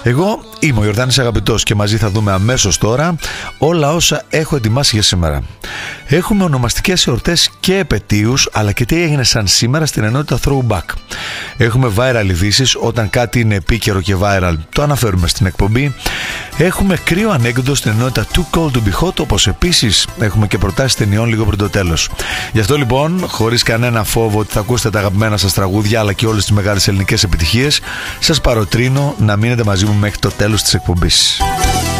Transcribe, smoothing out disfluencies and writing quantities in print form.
Εγώ είμαι ο Ιορδάνης Αγαπητός και μαζί θα δούμε αμέσως τώρα όλα όσα έχω ετοιμάσει για σήμερα. Έχουμε ονομαστικές εορτές και επετείους, αλλά και τι έγινε σαν σήμερα στην ενότητα Throwback. Έχουμε viral ειδήσεις, όταν κάτι είναι επίκαιρο και viral το αναφέρουμε στην εκπομπή. Έχουμε κρύο ανέκδοτο στην ενότητα Too Cold to Be Hot, όπως επίσης έχουμε και προτάσεις ταινιών λίγο πριν το τέλος. Γι' αυτό λοιπόν, χωρίς κανένα φόβο ότι θα ακούσετε τα αγαπημένα σας τραγούδια αλλά και όλες τις μεγάλες ελληνικές επιτυχίες, σας παροτρύνω να μείνετε μαζί μου μέχρι το τέλος της εκπομπής.